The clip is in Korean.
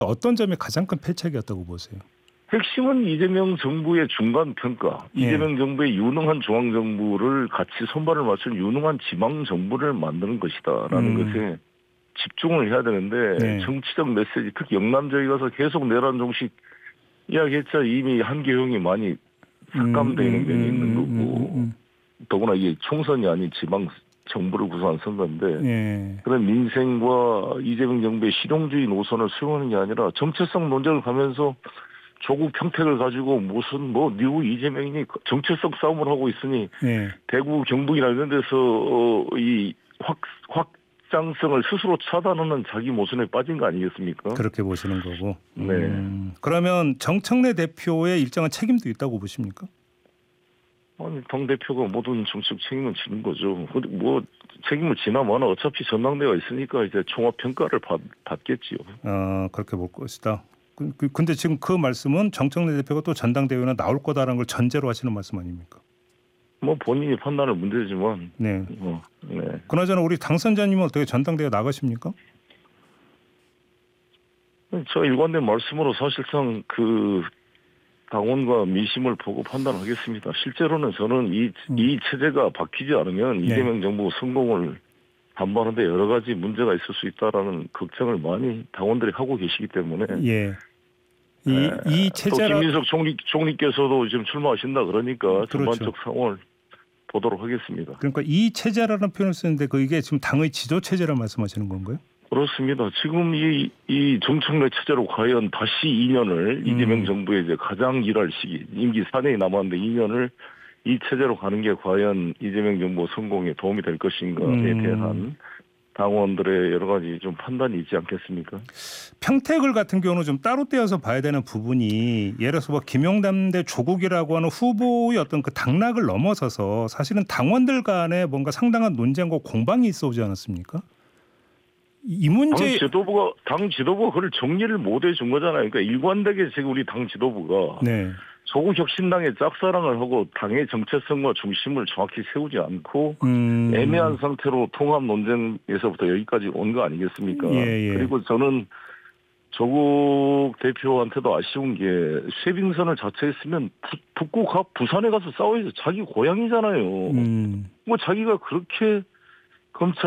어떤 점이 가장 큰 패착이었다고 보세요? 핵심은 이재명 정부의 중간 평가, 이재명 정부의 유능한 중앙정부를 같이 손발을 맞춘 유능한 지방정부를 만드는 것이다라는 것에 집중을 해야 되는데 정치적 메시지, 특히 영남 저기 가서 계속 내란 종식 이야기했자 이미 한계형이 많이 삭감되는 면이 있는 거고 더구나 이게 총선이 아닌 지방 정부를 구성한 선거인데 그런 민생과 이재명 정부의 실용주의 노선을 수용하는 게 아니라 정체성 논쟁을 가면서 조국 평택을 가지고 무슨 뉴 이재명이니 정체성 싸움을 하고 있으니 대구 경북이나 이런 데서 이 확장성을 스스로 차단하는 자기 모순에 빠진 거 아니겠습니까? 그렇게 보시는 거고. 그러면 정청래 대표의 일정한 책임도 있다고 보십니까? 아니, 당대표가 모든 정책 책임을 지는 거죠. 책임을 지나 마나 어차피 전당대회가 있으니까 이제 종합평가를 받겠지요. 그렇게 볼 것이다. 근데 지금 그 말씀은 정청래 대표가 또 전당대회나 나올 거다라는 걸 전제로 하시는 말씀 아닙니까? 본인이 판단할 문제지만. 그나저나 우리 당선자님은 어떻게 전당대회 나가십니까? 저 일관된 말씀으로 사실상 그 당원과 민심을 보고 판단하겠습니다. 실제로는 저는 이 체제가 바뀌지 않으면 이재명 정부 성공을 반발하는데 여러 가지 문제가 있을 수 있다라는 걱정을 많이 당원들이 하고 계시기 때문에 이 체제라... 또 김민석 총리께서도 지금 출마하신다 그러니까 전반적 상황을 보도록 하겠습니다. 그러니까 이 체제라는 표현을 쓰는데 이게 지금 당의 지도 체제를 말씀하시는 건가요? 그렇습니다. 지금 이 정청래 체제로 과연 다시 2년을 이재명 정부의 이제 가장 일할 시기, 임기 4년이 남았는데 2년을 이 체제로 가는 게 과연 이재명 정부 성공에 도움이 될 것인가에 대한 당원들의 여러 가지 좀 판단이 있지 않겠습니까? 평택을 같은 경우는 좀 따로 떼어서 봐야 되는 부분이 예를 들어서 김용남 대 조국이라고 하는 후보의 어떤 그 당락을 넘어서서 사실은 당원들 간에 뭔가 상당한 논쟁과 공방이 있어 오지 않았습니까? 이 문제 당 지도부가 그걸 정리를 못 해준 거잖아요. 그러니까 일관되게 지금 우리 당 지도부가 조국 혁신당의 짝사랑을 하고 당의 정체성과 중심을 정확히 세우지 않고 애매한 상태로 통합 논쟁에서부터 여기까지 온 거 아니겠습니까? 그리고 저는 조국 대표한테도 아쉬운 게 쇄빙선을 자처했으면 북구 부산에 가서 싸워야죠. 자기 고향이잖아요. 자기가 그렇게 검찰